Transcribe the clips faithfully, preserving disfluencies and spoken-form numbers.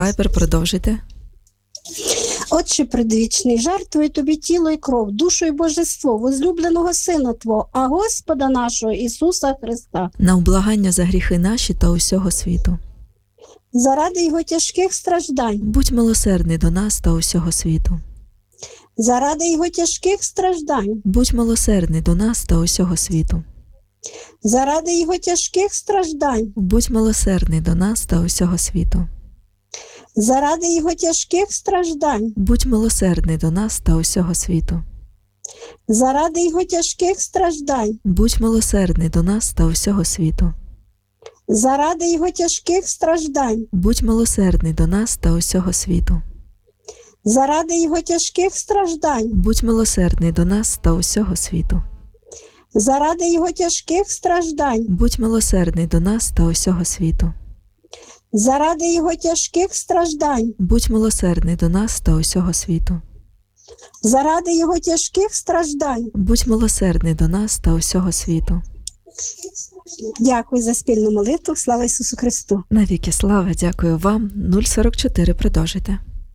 Вайбер, продовжуйте. Отче предвічний, жертвую тобі тіло і кров, душу і божество, возлюбленого Сина Твого, а Господа нашого Ісуса Христа. На облагання за гріхи наші та усього світу. Заради Його тяжких страждань. Будь милосердний до нас та усього світу. Заради Його тяжких страждань. Будь милосердний до нас та усього світу. Заради Його тяжких страждань. Будь милосердний до нас та усього світу. Заради Його тяжких страждань. Будь милосердний до нас та усього світу. Заради Його тяжких страждань. Будь милосердний до нас та усього світу. Заради Його тяжких страждань. Будь милосердний до нас та усього світу. Заради Його тяжких страждань. Будь милосердний до нас та усього світу. Заради Його тяжких страждань. Будь милосердний до нас та усього світу. Заради Його тяжких страждань. Будь милосердний до нас та усього світу. Заради Його тяжких страждань. Будь милосердний до нас та усього світу. Дякую за спільну молитву. Слава Ісусу Христу. Навіки слава, дякую вам. нуль сорок чотири, продовжуйте.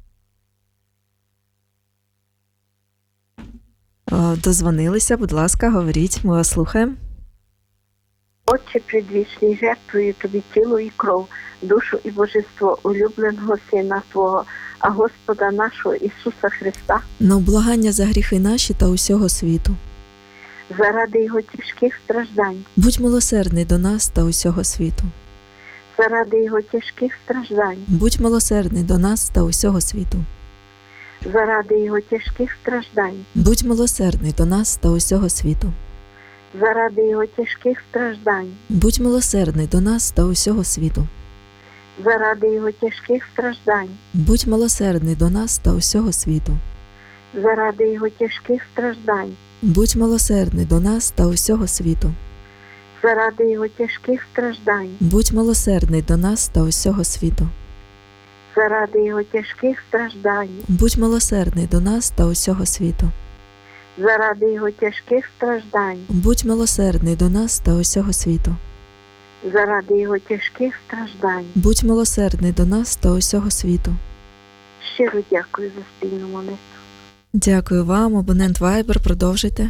О, дозвонилися, будь ласка, говоріть, ми вас слухаємо. Отче предвічний, жертвую тобі тіло і кров, душу і божество улюбленого Сина Твого, а Господа нашого Ісуса Христа, На облагання за гріхи наші та усього світу. заради Його тяжких страждань, Будь милосердний до нас та усього світу. заради Його тяжких страждань, Будь милосердний до нас та усього світу. заради Його тяжких страждань, Будь милосердний до нас та усього світу. заради Його тяжких страждань, Будь милосердний до нас та усього світу. заради Його тяжких страждань, Будь милосердний до нас та усього світу. заради Його тяжких страждань, Будь милосердний до нас та усього світу. заради Його тяжких страждань, Будь милосердний до нас та усього світу. заради Його тяжких страждань, Будь милосердний до нас та усього світу. заради Його тяжких страждань, Будь милосердний до нас та усього світу. заради Його тяжких страждань. Будь милосердний до нас та усього світу. Щиро дякую за спільну молитву. Дякую вам, абонент Viber, продовжуйте.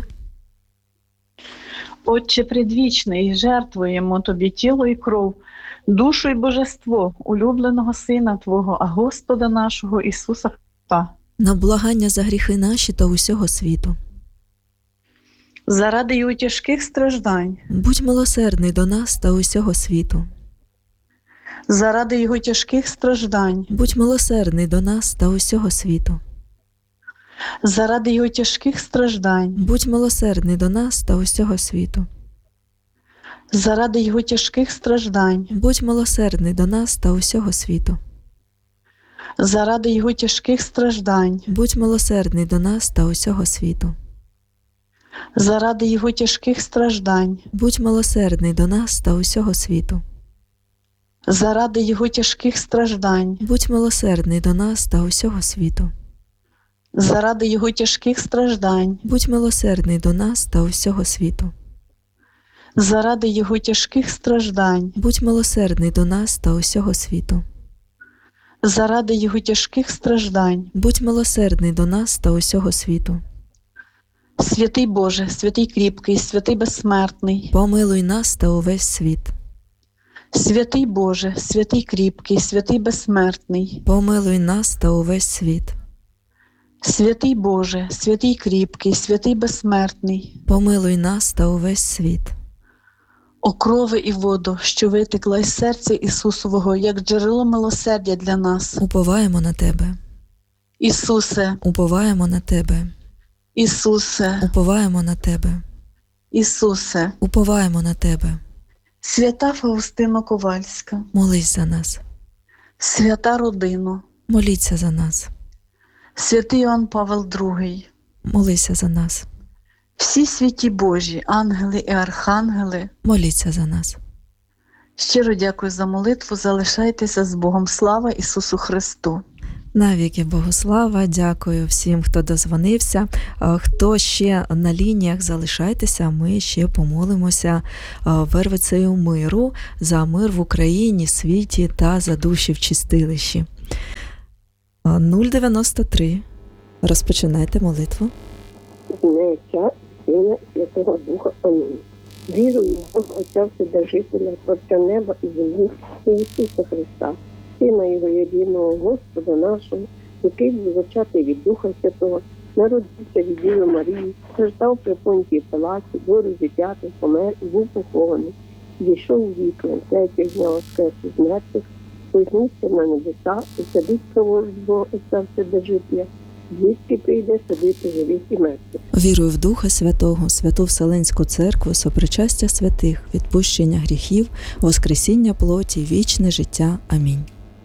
Отче предвічний, жертвуємо тобі тіло і кров, душу і божество улюбленого Сина Твого, а Господа нашого Ісуса Христа. На облагання за гріхи наші та усього світу. Заради Його тяжких страждань, Будь милосердний до нас та усього світу. заради Його тяжких страждань, Будь милосердний до нас та усього світу. заради Його тяжких страждань, Будь милосердний до нас та усього світу. заради Його тяжких страждань, Будь милосердний до нас та усього світу. заради Його тяжких страждань, Будь милосердний до нас та усього світу. заради Його тяжких страждань, Будь милосердний до нас та усього світу. заради Його тяжких страждань, Будь милосердний до нас та усього світу. заради Його тяжких страждань, Будь милосердний до нас та усього світу. заради Його тяжких страждань, Будь милосердний до нас та усього світу. заради Його тяжких страждань. Будь милосердний до нас та усього світу. Святий Боже, святий кріпкий, святий безсмертний, Помилуй нас та увесь світ. святий Боже, святий кріпкий, святий безсмертний, Помилуй нас та увесь світ. святий Боже, святий кріпкий, святий безсмертний, Помилуй нас та увесь світ. о крови і воду, що витекла із серця Ісусового, як джерело милосердя для нас. Уповаємо на Тебе. Ісусе, Уповаємо на Тебе. Ісусе, Уповаємо на Тебе. Ісусе, Уповаємо на Тебе. свята Фаустино Ковальська, Молись за нас. свята родино, Моліться за нас. святий Іоанн Павел другий, Молися за нас. всі святі Божі, ангели і архангели, Моліться за нас. щиро дякую за молитву, залишайтеся з Богом. Слава Ісусу Христу! Навіки Богу слава, дякую всім, хто дозвонився. Хто ще на лініях, залишайтеся, ми ще помолимося Вервицею миру за мир в Україні, світі та за душі в чистилищі. А, нуль дев'яносто три. Розпочинайте молитву. В ім'я Отця, Сина і Святого Духа. Амінь. Вірую в Бога Отця Вседержителя, Творця неба і землі, і Ісуса Христа, Сина Його єдиного, Господа нашого, який був зачатий від Духа Святого, народився від Діви Марії, страждав при Понтії Пилаті, був розіп'ятий, помер і був похований. Дійшов у віки, третього дня воскрес із мертвих, піднісся на небеса і сидить праворуч Бога Отця Вседержителя, звідки прийде судити живих і мертвих. Вірую в Духа Святого, Святу Вселенську Церкву, сопричастя святих, відпущення гріхів, воскресіння плоті, вічне життя. Амінь.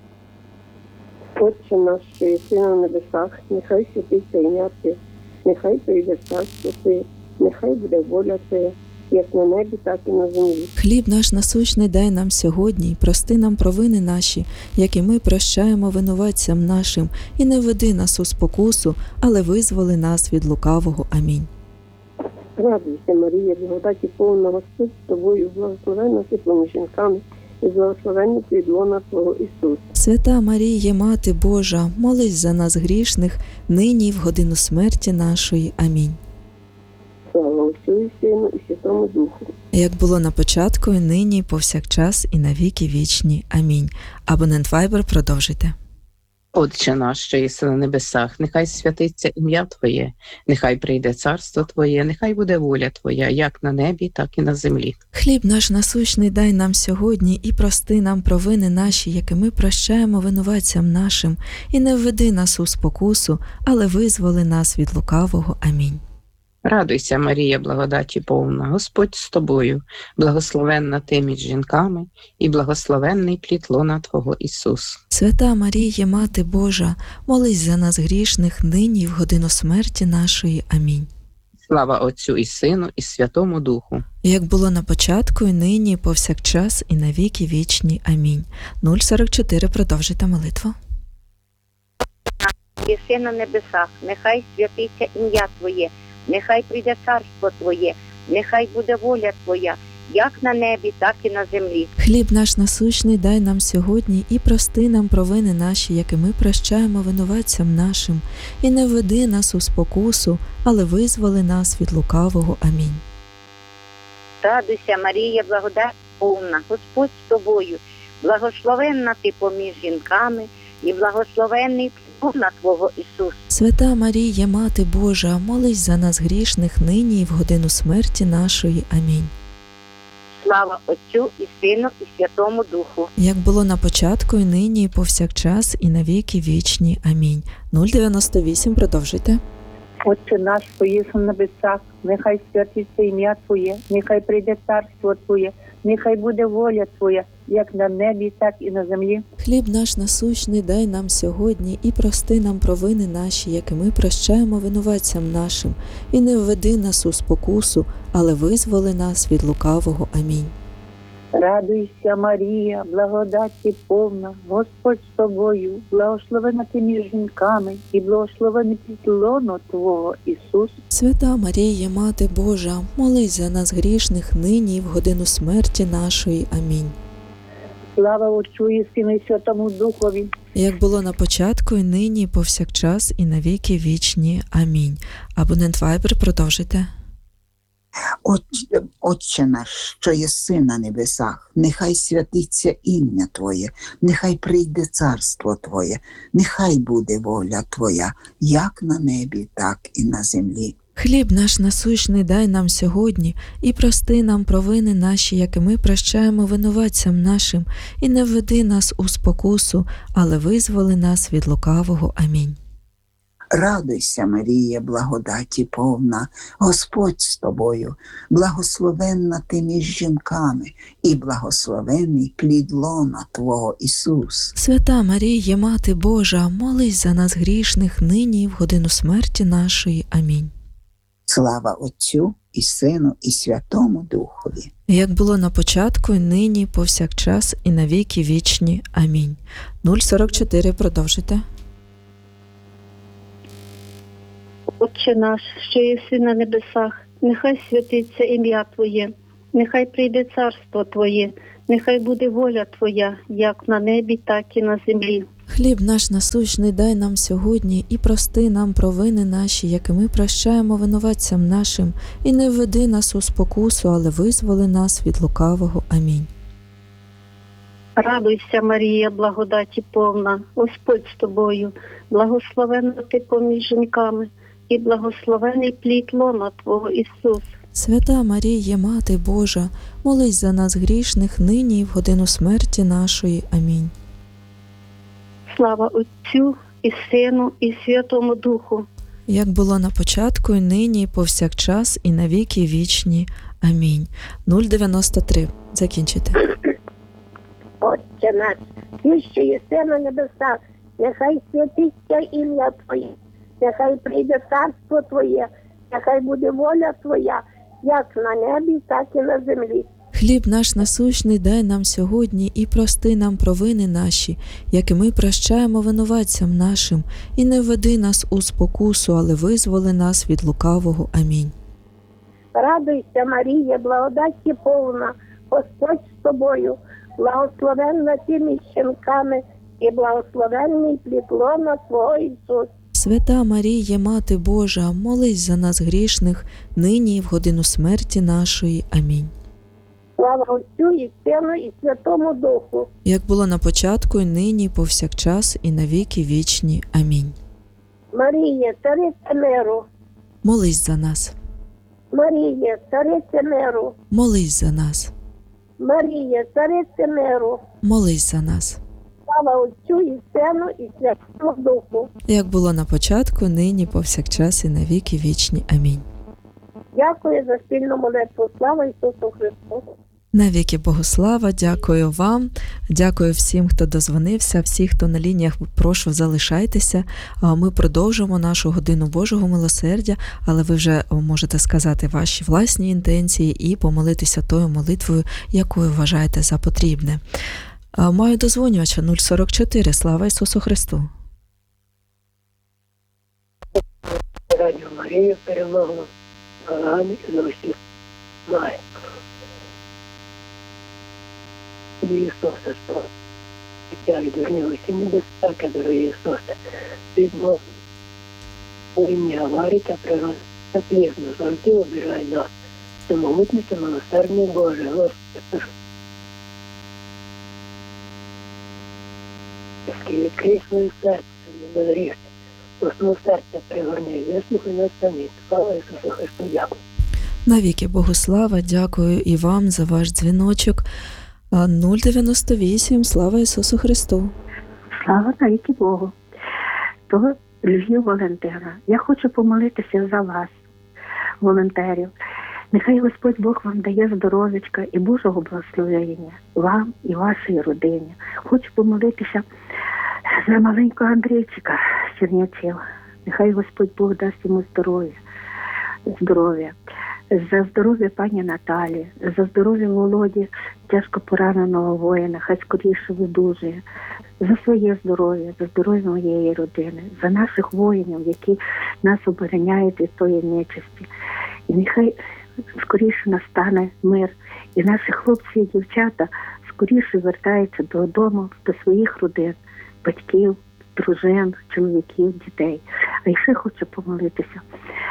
Отче наш, що єси на небесах, нехай святиться ім'я Твоє, нехай прийде царство Твоє, нехай буде воля Твоя, як на небі, так і на землі. Хліб наш насущний дай нам сьогодні, і прости нам провини наші, як і ми прощаємо винуватцям нашим, і не веди нас у спокусу, але визволи нас від лукавого. Амінь. Радуйся, Марія, благодаті повна, Господь з тобою, благословенна ти поміж жінками, і благословенний плід лона Твого Ісус. Свята Марія, Мати Божа, молись за нас грішних, нині і в годину смерті нашої. Амінь. Слава Отцю і Сину і Святому Духу. Як було на початку, і нині, і повсякчас, і на віки вічні. Амінь. Абонент Viber, продовжуйте. Отче наш, що єси на небесах, нехай святиться ім'я Твоє, нехай прийде царство Твоє, нехай буде воля Твоя, як на небі, так і на землі. Хліб наш насущний дай нам сьогодні, і прости нам провини наші, які ми прощаємо винуватцям нашим, і не введи нас у спокусу, але визволи нас від лукавого. Амінь. Радуйся, Марія, благодаті повна, Господь з тобою, благословенна ти між жінками, і благословенний плід лона Твого Ісус. Свята Марія, Мати Божа, молись за нас грішних, нині і в годину смерті нашої. Амінь. Слава Отцю і Сину, і Святому Духу. Як було на початку, і нині, і повсякчас, і на віки вічні. Амінь. нуль сорок чотири, продовжуйте молитву. Єси на небесах, нехай святиться ім'я Твоє, нехай прийде царство Твоє, нехай буде воля Твоя, як на небі, так і на землі. Хліб наш насущний дай нам сьогодні, і прости нам провини наші, які ми прощаємо винуватцям нашим, і не введи нас у спокусу, але визволи нас від лукавого. Амінь. Радуйся, Марія, благодать повна, Господь з тобою, благословенна ти поміж жінками, і благословенний плід лона Твого Ісус. Свята Марія, Мати Божа, молись за нас грішних, нині і в годину смерті нашої. Амінь. Слава Отцю і Сину і Святому Духу. Як було на початку, і нині, і повсякчас, і на віки вічні. Амінь. нуль дев'яносто вісім, продовжуйте. Отче наш, що єси на небесах, нехай святиться ім'я Твоє, нехай прийде царство Твоє, нехай буде воля Твоя, як на небі, так і на землі. Хліб наш насущний дай нам сьогодні, і прости нам провини наші, які ми прощаємо винуватцям нашим, і не введи нас у спокусу, але визволи нас від лукавого. Амінь. Радуйся, Марія, благодаті повна, Господь з тобою, благословена ти між жінками, і благословений плід лона Твого Ісус. Свята Марія, Мати Божа, молись за нас грішних, нині і в годину смерті нашої. Амінь. Слава Отцю і Сину і Святому Духові. Як було на початку, і нині, і повсякчас, і на віки вічні. Амінь. Абонент Viber, продовжуйте. Отче, Отче наш, що єси на небесах, нехай святиться ім'я Твоє, нехай прийде царство Твоє, нехай буде воля Твоя, як на небі, так і на землі. Хліб наш насущний дай нам сьогодні, і прости нам провини наші, які ми прощаємо винуватцям нашим, і не введи нас у спокусу, але визволи нас від лукавого. Амінь. Радуйся, Марія, благодаті повна, Господь з тобою, благословенна ти між жінками, і благословений плід лона Твого Ісус. Свята Марія, Мати Божа, молись за нас грішних, нині і в годину смерті нашої. Амінь. Слава Отцю і Сину і Святому Духові. Як було на початку, і нині, повсякчас, і на віки вічні. Амінь. нуль сорок чотири, продовжуйте. Отче наш, що єси на небесах, нехай святиться ім'я Твоє, нехай прийде царство Твоє, нехай буде воля Твоя, як на небі, так і на землі. Хліб наш насущний дай нам сьогодні, і прости нам провини наші, як і ми прощаємо винуватцям нашим, і не введи нас у спокусу, але визволи нас від лукавого. Амінь. Радуйся, Марія, благодаті повна, Господь з тобою, благословенна ти поміж жінками, і благословений плід лона Твого, Ісус. Свята Марія, Мати Божа, молись за нас грішних, нині і в годину смерті нашої. Амінь. Слава Отцю і Сину, і Святому Духу. Як було на початку, і нині, і повсякчас, і на віки вічні. Амінь. нуль дев'яносто три. Закінчити. Отче наш, ти, що єси на небесах, нехай святиться ім'я Твоє, нехай прийде царство Твоє, нехай буде воля Твоя, як на небі, так і на землі. Хліб наш насущний дай нам сьогодні, і прости нам провини наші, як і ми прощаємо винуватцям нашим, і не введи нас у спокусу, але визволи нас від лукавого. Амінь. Радуйся, Марія, благодаті повна, Господь з тобою, благословенна ти між жінками, і благословенний плід лона Твого, Ісус. Свята Марія, Мати Божа, молись за нас грішних, нині і в годину смерті нашої. Амінь. Слава Отцю і Сину, і Святому Духу. Як було на початку, і нині, і повсякчас, і на віки вічні. Амінь. Марія, цариця миру, Молись за нас. Марія, цариця миру, Молись за нас. Марія, цариця миру. Молись за нас. Слава Отцю і Сину, і Святому Духу. Як було на початку, нині, повсякчас, і на віки вічні. Амінь. Дякую за спільну молитву. Слава Ісусу Христу. Навіки Богослава, дякую вам, дякую всім, хто дозвонився, всі, хто на лініях, прошу, залишайтеся. А Ми продовжимо нашу годину Божого милосердя, але ви вже можете сказати ваші власні інтенції і помолитися тою молитвою, якою вважаєте за потрібне. А Маю дозвонювача нуль сорок чотири. Слава Ісусу Христу! Радіо Марія перемогла. Поганий за усіх має. Ісусе, спаси. Життя від дурні усі небезпеки, дорогі Ісусе. Відмов ім'я аварій та природи та плізно завжди обирай нас. Самогутний та милосердний Боже, Господи. Відкрий своє серце, не безгрішне. Основу серця пригорни і вислухай нас самі. Слава Ісусу Христу, дякую. Навіки Богослава, дякую і вам за ваш дзвіночок. нуль дев'яносто вісім. Слава Ісусу Христу! Слава навіки Богу. То Львів волонтера. Я хочу помолитися за вас, волонтерів. Нехай Господь Бог вам дає здоров'ячка і Божого благословення вам і вашій родині. Хочу помолитися за маленького Андрійчика з Чернівців. Нехай Господь Бог дасть йому здоров'я, здоров'я. За здоров'я пані Наталі, за здоров'я Володі, тяжко пораненого воїна, хай скоріше видужує. За своє здоров'я, за здоров'я моєї родини, за наших воїнів, які нас обороняють від тої нечисті. І нехай скоріше настане мир, і наші хлопці і дівчата скоріше вертаються додому, до своїх родин, батьків, дружин, чоловіків, дітей. А ще хочу помолитися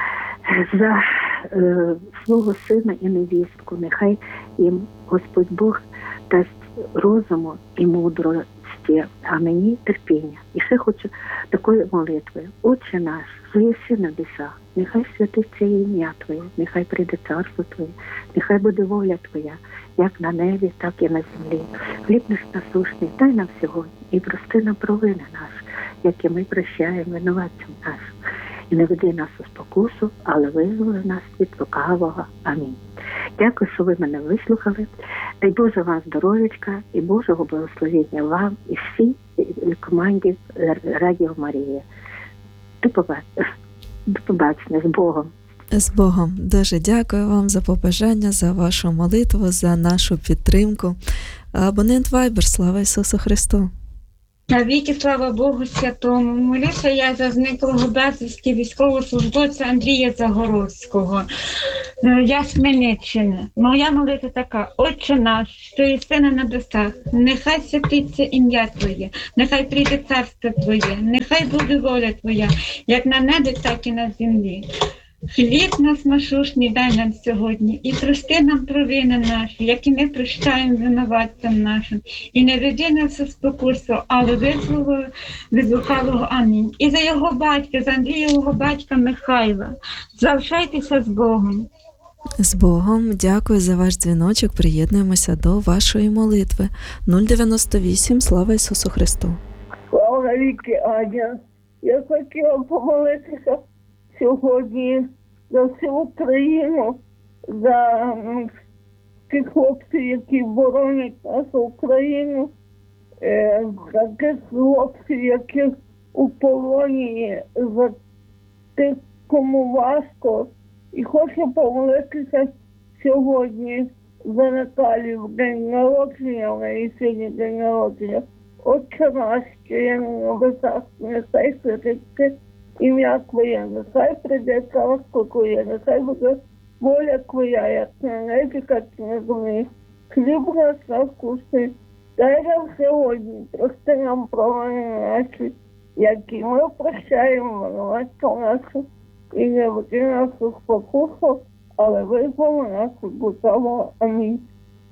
за е, свого сина і невістку. Нехай їм Господь Бог дасть розуму і мудрості, а мені терпіння. І ще хочу такої молитви. Отче наш, що єси на небесах, нехай святиться ім'я Твоє, нехай прийде царство Твоє, нехай буде воля Твоя, як на небі, так і на землі. Хліб наш насущний дай нам сьогодні, і прости нам провини наші, як і ми прощаємо винуватцям нашим. І не веди нас у спокусу, але визволи нас від лукавого. Амінь. Дякую, що ви мене вислухали. Дай Боже вам здоров'ячка і Божого благословення вам і всій команді Радіо Марія. До побачення. До побачення. З Богом. З Богом. Дуже дякую вам за побажання, за вашу молитву, за нашу підтримку. Абонент Viber. Слава Ісусу Христу! Навіки слава Богу Святому. Молюся я за зниклого безвісті військовослужбовця Андрія Загородського. Е, Я з Хмельниччини. Моя молитва така: Отче наш, що єси на небесах, нехай святиться ім'я Твоє, нехай прийде царство Твоє, нехай буде воля Твоя, як на небі, так і на землі. Хліб наш насущний дай нам сьогодні, і прости нам провини наші, як і ми прощаємо винуватцям нашим. І не веди нас у спокусу, але визволи від лукавого. Амінь. І за його батька, за Андрієвого батька Михайла. Залишайтеся з Богом. З Богом, дякую за ваш дзвіночок, приєднуємося до вашої молитви. нуль дев'яносто вісім, слава Ісусу Христу. Слава навіки, Аня. Я хотіла помолитися сьогодні за всю Україну, за м, тих хлопців, які боронять нашу Україну, е, за тих хлопців, які у полоні, за тих, кому важко. І хочу помолитися сьогодні за Наталію в день народження, в неї сьогодні день народження. Отче наш, що є на небесах, нехай святиться ім'я Твоє, нехай прийде царство Твоє, нехай буде воля Твоя, як на небі, так і на землі. Хліб наш насущний, дай нам сьогодні, прости нам провини наші, які ми прощаємо винуватцям нашим, і не веди нас у спокусу, але визволи нас від лукавого. Амінь.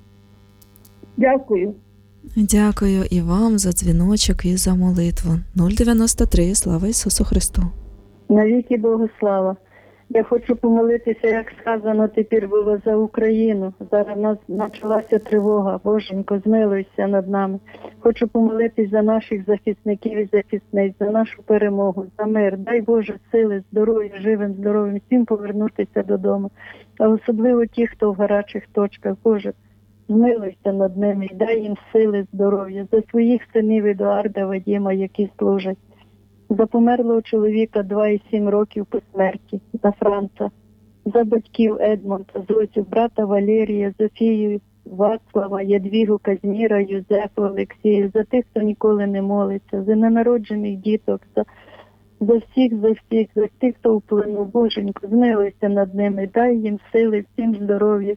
Дякую. Дякую і вам за дзвіночок і за молитву. нуль дев'яносто три, слава Ісусу Христу. Навіки Богу слава. Я хочу помолитися, як сказано тепер було, за Україну. Зараз в нас почалася тривога. Боженько, змилуйся над нами. Хочу помолитись за наших захисників і захисниць, за нашу перемогу, за мир. Дай Боже сили, здоров'я, живим, здоровим, всім повернутися додому. А особливо ті, хто в гарячих точках. Боже, змилуйся над ними і дай їм сили, здоров'я. За своїх синів Едуарда, Вадима, які служать. За померлого чоловіка два і сім років по смерті, за Франца, за батьків Едмонта, Зосю, брата Валерія, Зофію, Вацлава, Ядвігу, Казміра, Юзефу, Олексія, за тих, хто ніколи не молиться, за ненароджених діток, за, за всіх, за всіх, за тих, хто у плену. Боженько, змилуйся над ними, дай їм сили, всім здоров'я.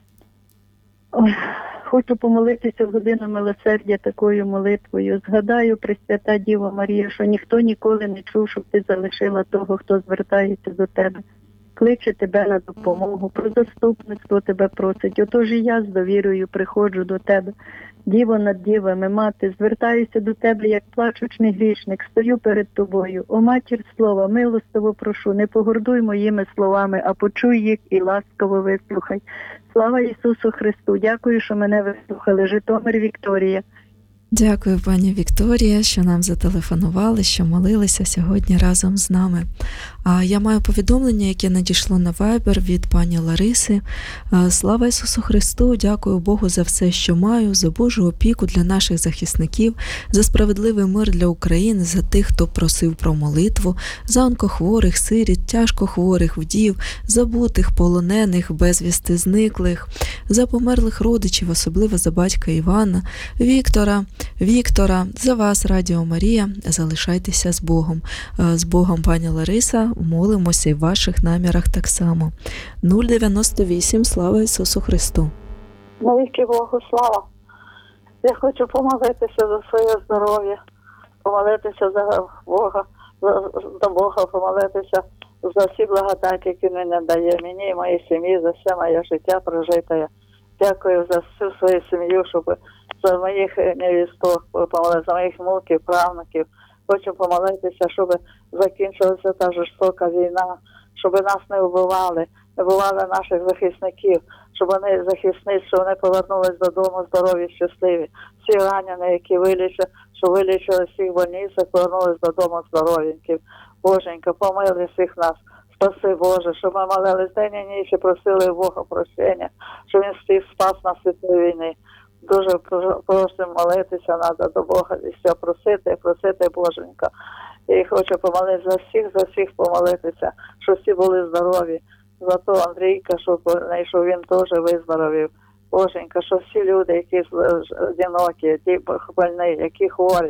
Ой, хочу помолитися в годину милосердя такою молитвою. Згадаю, Пресвята Діва Марія, що ніхто ніколи не чув, щоб ти залишила того, хто звертається до тебе. Кличе тебе на допомогу, про заступництво тебе просить. Отож і я з довірою приходжу до тебе. Діво над дівами, мати, звертаюся до тебе, як плачучний грішник, стою перед тобою. О, матір слова, милостиво прошу, не погордуй моїми словами, а почуй їх і ласкаво вислухай. Слава Ісусу Христу! Дякую, що мене вислухали. Житомир, Вікторія. Дякую, пані Вікторія, що нам зателефонували, що молилися сьогодні разом з нами. А я маю повідомлення, яке надійшло на Viber від пані Лариси. Слава Ісусу Христу! Дякую Богу за все, що маю, за Божу опіку для наших захисників, за справедливий мир для України, за тих, хто просив про молитву, за онкохворих, сиріт, тяжкохворих, вдів, забутих, полонених, безвісти зниклих, за померлих родичів, особливо за батька Івана, Віктора, Віктора, за вас, Радіо Марія, залишайтеся з Богом. З Богом, пані Лариса, молимося і в ваших намірах так само. нуль дев'яносто вісім, слава Ісусу Христу. Навіки Богу слава. Я хочу помолитися за своє здоров'я, помолитися за Бога, за, за Бога, помолитися за всі благодаті, які Він надає мені і моїй сім'ї, за все моє життя прожите. Дякую за всю свою сім'ю, щоб за моїх невісток, за моїх внуків, правнуків. Хочу помолитися, щоб закінчилася та жорстока війна, щоб нас не вбивали, не вбивали наших захисників, щоб вони захисниці, щоб вони повернулись додому здорові, щасливі. Всі ранені, які вилічили, що вилічили всіх больницях, повернулись додому здоровеньків. Боженька, помили всіх нас. Спаси Боже, щоб ми молились день і ніч і просили Бога прощення, щоб Він всіх спас нас від цієї війни. Дуже просимо молитися, треба до Бога і все просити, просити Боженька. І хочу помолитися за всіх, за всіх помолитися, щоб всі були здорові. За то Андрійка, щоб, щоб він теж виздоровів. Боженька, що всі люди, які одинокі, ті больні, які хворі,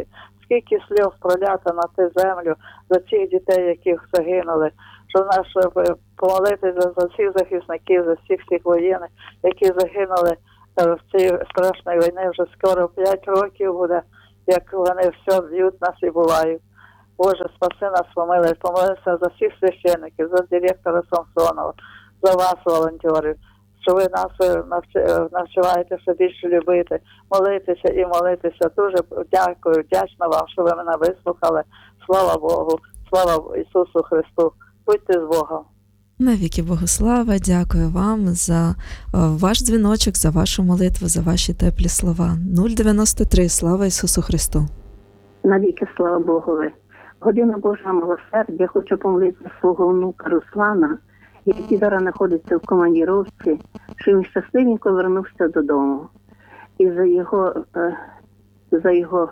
скільки сльоз пролято на цю землю за цих дітей, яких загинули, що наш помолитися за всіх захисників, за всіх всіх воєнних, які загинули в цій страшній війні. Вже скоро п'ять років буде, як вони все б'ють нас і бувають. Боже, спаси нас, помилуй, помолися за всіх священників, за директора Самсонова, за вас, волонтерів, що ви нас навчаєте все більше любити, молитися і молитися. Дуже дякую, вдячна вам, що ви мене вислухали. Слава Богу, слава Ісусу Христу. Будьте з Богом. Навіки Богослава, дякую вам за ваш дзвіночок, за вашу молитву, за ваші теплі слова. нуль дев'яносто три. Слава Ісусу Христу. Навіки слава Богові. Година Божого милосердя, хочу помолитися свого внука Руслана, який зараз знаходиться в командіровці, що він щасливенько вернувся додому. І за його, за його,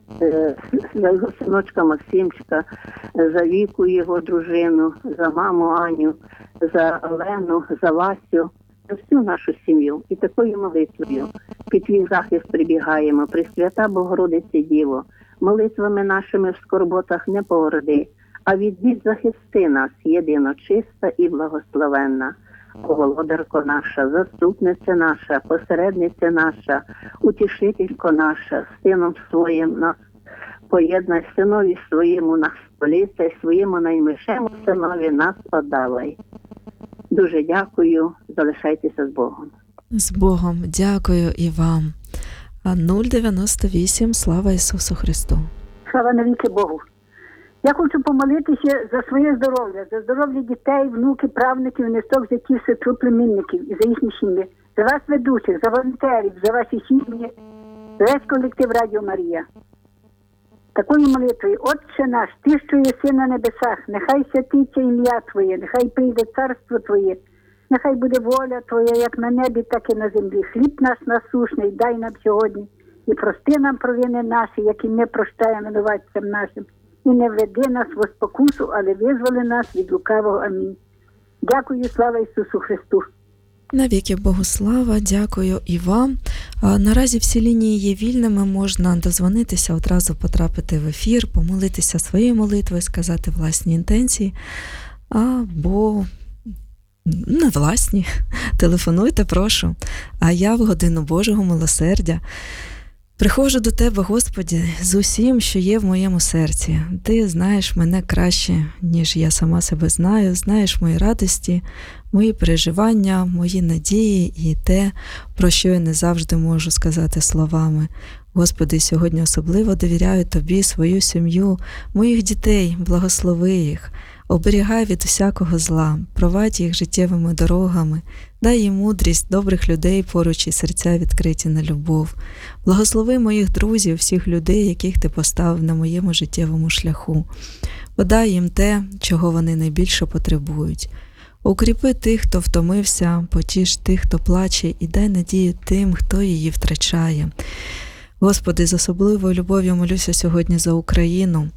за його синочка Максимчика, за Віку, його дружину, за маму Аню, за Олену, за Васю, за всю нашу сім'ю. І такою молитвою під твій захист прибігаємо. Пресвята Богородице Діво, молитвами нашими в скорботах не погорди, а від бід захисти нас, єдино чиста і благословенна. Володарко наша, заступниця наша, посередниця наша, утішителько наша, сином своїм нас поєднай, синові своєму нас поліцай, своєму наймишему синові нас подавай. Дуже дякую, залишайтеся з Богом. З Богом, дякую і вам. нуль дев'яносто вісім. Слава Ісусу Христу. Слава навіки Богу. Я хочу помолитися за своє здоров'я, за здоров'я дітей, внуків, правників, несток життів, сестру, племінників і за їхні сім'ї. За вас ведучих, за волонтерів, за ваші сім'ї, за весь колектив Радіо Марія. Такою молитвою: Отче наш, Ти, що єси на небесах, нехай святиться ім'я Твоє, нехай прийде царство Твоє, нехай буде воля Твоя, як на небі, так і на землі. Хліб наш насущний дай нам сьогодні, і прости нам провини наші, які ми прощаємо винуватцям нашим. І не введи нас в спокусу, але визволи нас від лукавого. Амінь. Дякую, слава Ісусу Христу. Навіки Богослава, дякую і вам. А, наразі всі лінії є вільними, можна дозвонитися, одразу потрапити в ефір, помолитися своєю молитвою, сказати власні інтенції, або не власні. Телефонуйте, прошу. А я в годину Божого милосердя приходжу до Тебе, Господи, з усім, що є в моєму серці. Ти знаєш мене краще, ніж я сама себе знаю, знаєш мої радості, мої переживання, мої надії і те, про що я не завжди можу сказати словами. Господи, сьогодні особливо довіряю Тобі свою сім'ю, моїх дітей, благослови їх, оберігай від усякого зла, провадь їх життєвими дорогами, дай їм мудрість, добрих людей поруч і серця відкриті на любов. Благослови моїх друзів, всіх людей, яких Ти поставив на моєму життєвому шляху. Подай їм те, чого вони найбільше потребують. Укріпи тих, хто втомився, потіш тих, хто плаче, і дай надію тим, хто її втрачає. Господи, з особливою любов'ю молюся сьогодні за Україну.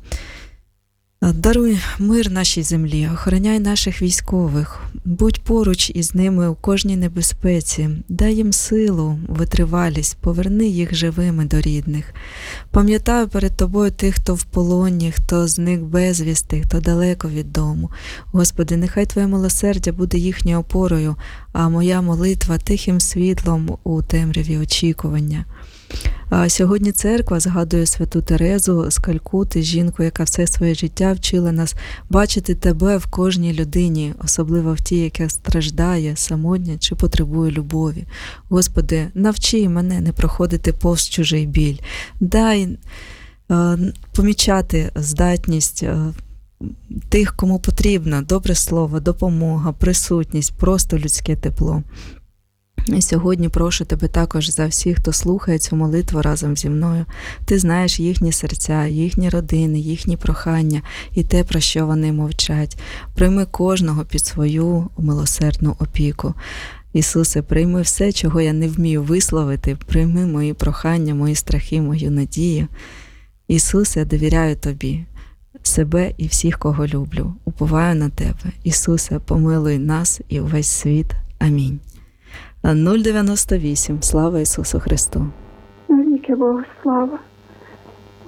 Даруй мир нашій землі, охороняй наших військових, будь поруч із ними у кожній небезпеці, дай їм силу, витривалість, поверни їх живими до рідних. Пам'ятаю перед Тобою тих, хто в полоні, хто зник безвісти, хто далеко від дому. Господи, нехай Твоє милосердя буде їхньою опорою, а моя молитва тихим світлом у темряві очікування. А сьогодні церква згадує святу Терезу з Калькути, жінку, яка все своє життя вчила нас бачити Тебе в кожній людині, особливо в тій, яка страждає, самотня чи потребує любові. Господи, навчи мене не проходити повз чужий біль. Дай е, помічати здатність е, тих, кому потрібно добре слово, допомога, присутність, просто людське тепло. І сьогодні прошу Тебе також за всіх, хто слухає цю молитву разом зі мною. Ти знаєш їхні серця, їхні родини, їхні прохання і те, про що вони мовчать. Прийми кожного під свою милосердну опіку. Ісусе, прийми все, чого я не вмію висловити, прийми мої прохання, мої страхи, мою надію. Ісусе, я довіряю Тобі, себе і всіх, кого люблю. Уповаю на Тебе. Ісусе, помилуй нас і увесь світ. Амінь. нуль дев'яносто вісім. Слава Ісусу Христу. Навіки Богу слава.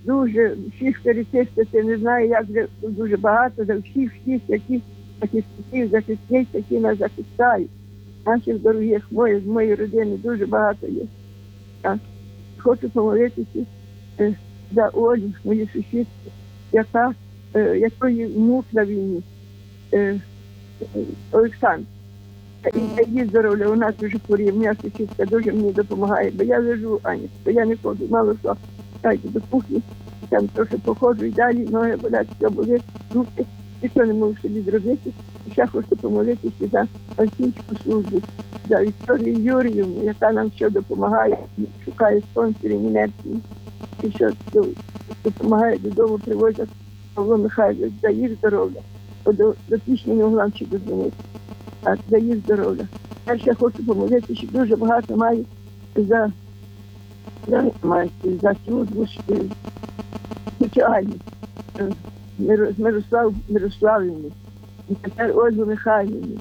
дуже всіх перечистити, не знаю, як же дуже багато, за всіх всіх, які захисників, захисниць, які нас захищають. Наших дорогих, мої, з моєї родини дуже багато є. Так. Хочу помолитися е, за Олю, мою сусідку, яка, е, якої внук на війні, е, е, Олександр. І я її здоров'я, вона дуже хворіє, моя сусідка дуже мені допомагає, бо я лежу, Аня, бо я не ходжу, мало що, дайте до кухні, там трохи походжу і далі, ноги болять, все болить, руки, нічого не можу собі зробити. І ще хочу помолитися за Альпійську службу, за Вікторію Юріївну, яка нам все допомагає, шукає спонсорів інерції, і що допомагає додому, привозять Павло Михайлович, за їх здоров'я, до, до пісні не могла ще дозвонити. Так, за їх здоров'я. Перше я хочу помолитися, що дуже багато маю за, за, за службу соціальну. З Мирослав Мирославівни, і тепер Ольгу Михайлівну,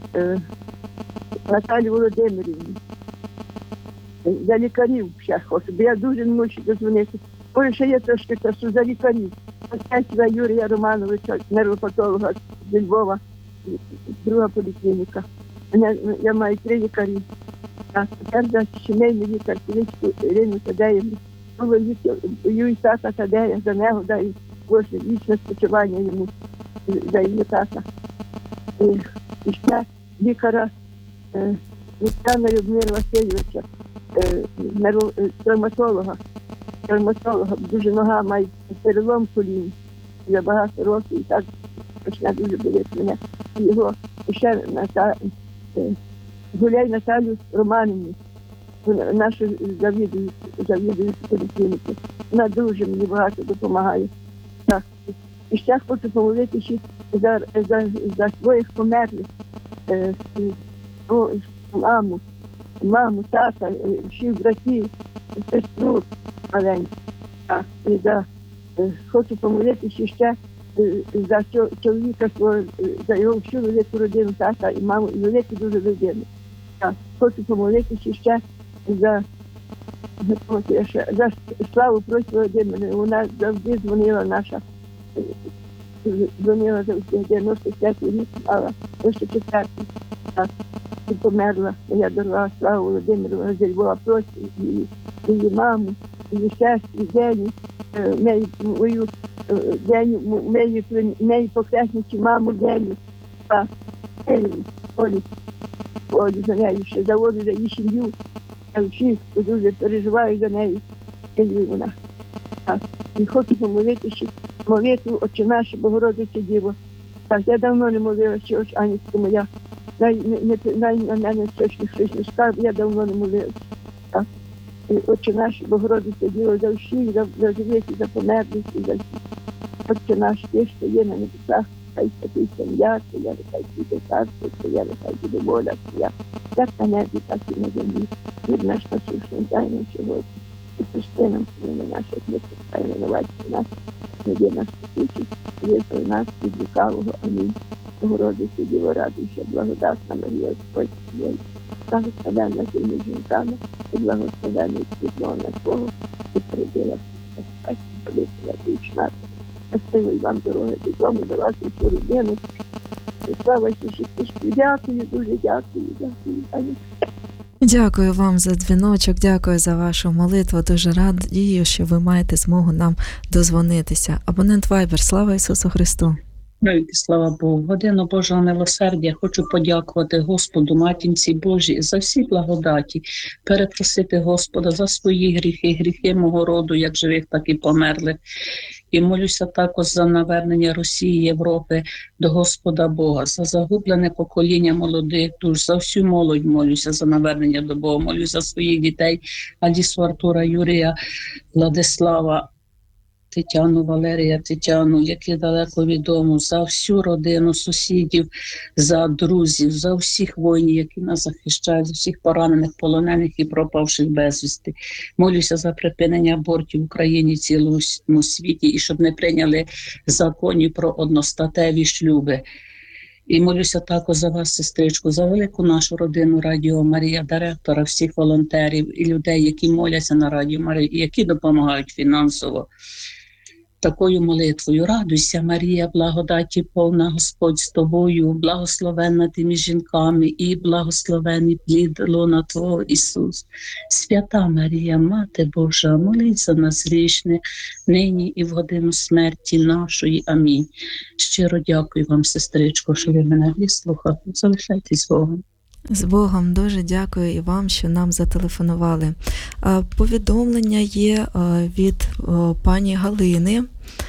Наталію Володимирівну. За лікарів ще хочу, бо я дуже не можу дозвонити. Ой, ще є трошки часу за лікарів. Отця Юрія Романовича, нервопатолога з Львова, друга поліклініка. Я маю три лікарі. А тепер за сімейний лікар, Киричку Ірину Тадеєвну. Бою Ісака Тадея, за нього даю Боже вічне спочивання йому, за її тата. І, і ще лікаря Віктана Людмила Васильовича, травматолога. Травматолога, дуже нога має перелом колін. Я багато років і так почне дуже боліти мене. Його ще Ната... Гуляй Наталю Романівну, нашу завідуючу поліклініку. Вона дуже мені багато допомагає. Так. І ще хочу помолитися за, за, за своїх померлих, е, о, маму, маму, тата, всіх братів, сестру маленьку. Так. І за, е, хочу помолитися ще за чоловіка свого, за його всю велику родину, тата і маму, і велику дуже родину. Так. Хочу помолитися ще за, за, за Славу Прось Володимирівну. Вона завжди дзвонила наша, дзвонила завжди, дев'яносто п'ятий рік, але дев'яносто четвертий. Так. І померла моя дорога Слава Володимирівна зі Львова Прось, її, її маму, її сестру, Деню, неї, мою Деню, неї, неї покресниці маму Деню, так, Олі, Олі за нею ще, за Олю, за її сім'ю, я всіх дуже переживаю за нею, і вона. Так, і хочу помолитися, молитву Отче наш, Богородице Діво. Так, я давно не молилася, ось Анечка моя, най, не, най, на мене страшних щось не скарб, я давно не молилася. Так, і Отче наш, Богородице Діво, за всіх, за, за живих, за померлих, за всіх. Отче наш, ти, що є на небесах, хай святиться ім'я Твоє, нехай прийде царство Твоє, нехай буде воля Твоя, як на небі, так і на землі. Хліб наш насущний дай нам сьогодні. І прости нам свої наші гріхи, хай не винуватці нас, не є нас спокусі, визволи нас від лукавого. Амінь. Богородице Діво, радуйся, благодатна Марія, Господь з тобою, благословенна ти між жінками, і благословенний плід Твого, і придила Спасі, політила вічна. Щасливої вам дороги додому, до вас і всю родину. Слава Ісусу Христу. Дякую, дуже дякую, дякую, Аня. Дякую вам за дзвіночок, дякую за вашу молитву. Дуже радію, що ви маєте змогу нам дозвонитися. Абонент Вайбер, слава Ісусу Христу. Навіки слава Богу. Годину Божого милосердя хочу подякувати Господу, Матінці Божій, за всі благодаті, перепросити Господа за свої гріхи, гріхи мого роду, як живих, так і померлих. І молюся також за навернення Росії, Європи до Господа Бога, за загублене покоління молодих душ, за всю молодь молюся за навернення до Бога, молюся за своїх дітей, Алісу, Артура, Юрія, Владислава, Тетяну, Валерія, Тетяну, які далеко від дому, за всю родину, сусідів, за друзів, за всіх воїнів, які нас захищають, за всіх поранених, полонених і пропавших безвісти. Молюся за припинення абортів в Україні, в цілому світі, і щоб не прийняли законів про одностатеві шлюби. І молюся також за вас, сестричку, за велику нашу родину Радіо Марія, директора, всіх волонтерів і людей, які моляться на Радіо Марія, і які допомагають фінансово. Такою молитвою: радуйся, Марія, благодаті повна, Господь з тобою, благословенна ти між жінками і благословений плід лона Твого, Ісус. Свята Марія, Мати Божа, молись за нас грішних, нині і в годину смерті нашої. Амінь. Щиро дякую вам, сестричко, що ви мене вислухали. Залишайтесь з Богом. З Богом, дуже дякую і вам, що нам зателефонували. Повідомлення є від пані Галини,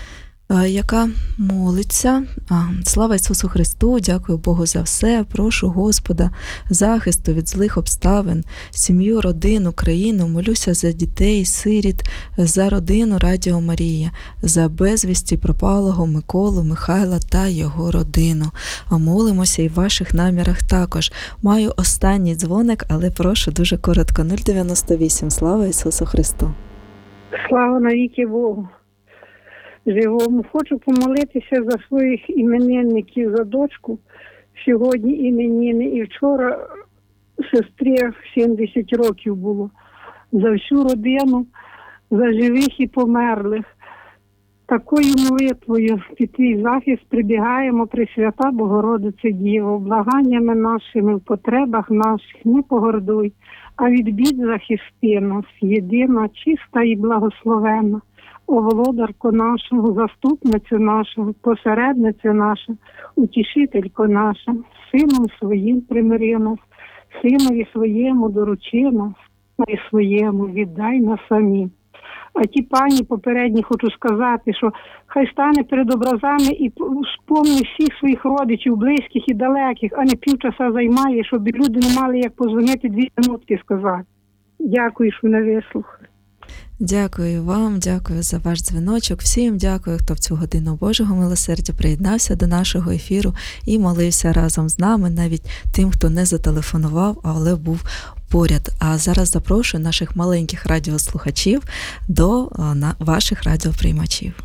яка молиться. Слава Ісусу Христу, дякую Богу за все, прошу Господа захисту від злих обставин, сім'ю, родину, країну, молюся за дітей, сиріт, за родину Радіо Марія, за безвісті пропалого Миколу, Михайла та його родину. А молимося і в ваших намірах також. Маю останній дзвоник, але прошу дуже коротко. нуль дев'яносто вісім. Слава Ісусу Христу! Слава навіки Богу! Живому. Хочу помолитися за своїх іменинників, за дочку. Сьогодні іменини, і вчора сестрі сімдесят років було. За всю родину, за живих і померлих. Такою молитвою під твій захист прибігаємо, Пресвята Богородице Діво, благаннями нашими в потребах наших не погордуй, а від бід захисти нас, єдина, чиста і благословенна. О, володарко нашого, заступницю нашого, посередницю наша, утішителько наша, сином своїм примири нас, синові своєму доручи нас, і своєму віддай нас самі. А ті пані попередні хочу сказати, що хай стане перед образами і спомни всіх своїх родичів, близьких і далеких, а не півчаса займає, щоб люди не мали як позвонити дві минутки сказати. Дякую, що мене вислухали. Дякую вам, дякую за ваш дзвіночок. Всім дякую, хто в цю годину Божого милосердя приєднався до нашого ефіру і молився разом з нами, навіть тим, хто не зателефонував, але був поряд. А зараз запрошую наших маленьких радіослухачів до на, ваших радіоприймачів.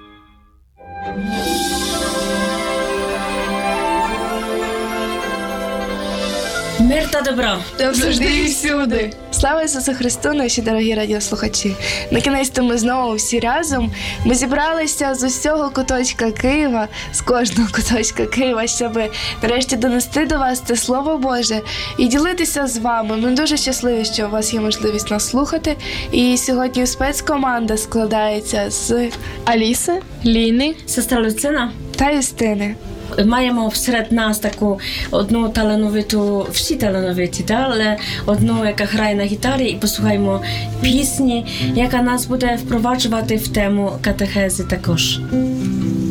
Мир та добро. Завжди і всюди. Слава Ісусу Христу, наші дорогі радіослухачі. Накінець-то ми знову всі разом. Ми зібралися з усього куточка Києва, з кожного куточка Києва, щоб нарешті донести до вас це Слово Боже і ділитися з вами. Ми дуже щасливі, що у вас є можливість нас слухати. І сьогодні спецкоманда складається з Аліси, Ліни, сестра Люцина та Юстини. Маємо серед нас таку одну талановиту, всі талановиті, да? Але одну, яка грає на гітарі, і послухаємо пісні, яка нас буде впроваджувати в тему катехези також.